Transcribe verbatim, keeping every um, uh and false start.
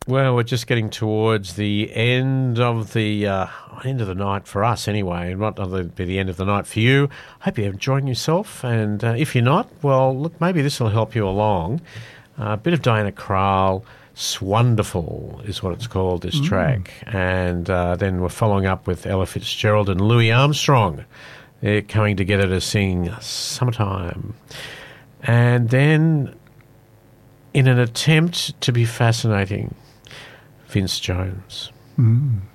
Well, we're just getting towards the end of the uh, end of the night for us, anyway. It might not be the end of the night for you. Hope you're enjoying yourself, and uh, if you're not, well, look, maybe this will help you along. Uh, a bit of Diana Krall, "Swonderful" is what it's called, this mm. track, and uh, then we're following up with Ella Fitzgerald and Louis Armstrong. They're coming together to sing "Summertime," and then, in an attempt to be fascinating, Vince Jones. Mm.